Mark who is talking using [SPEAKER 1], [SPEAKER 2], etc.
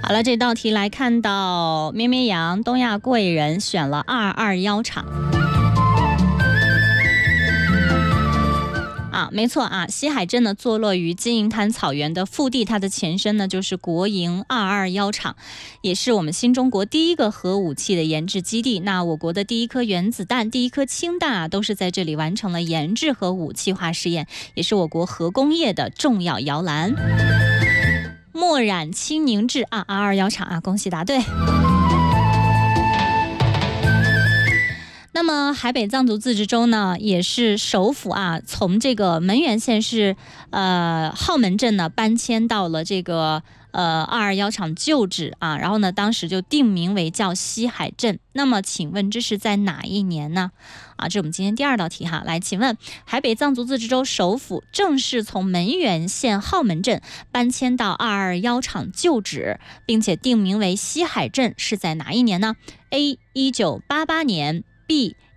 [SPEAKER 1] 好了，这道题来看到咩咩羊、东亚贵人选了221场。没错啊，西海镇呢坐落于金银滩草原的腹地，它的前身呢就是国营221厂，也是我们新中国第一个核武器的研制基地。那我国的第一颗原子弹、第一颗氢弹都是在这里完成了研制和武器化试验，也是我国核工业的重要摇篮。墨染氢凝质221厂恭喜答对。那么海北藏族自治州呢，也是首府从这个门源县市浩门镇呢搬迁到了这个221厂旧址然后呢当时就定名为叫西海镇。那么请问这是在哪一年呢？这是我们今天第2道题哈。来，请问海北藏族自治州首府正式从门源县浩门镇搬迁到221厂旧址，并且定名为西海镇是在哪一年呢？ A 1988年，B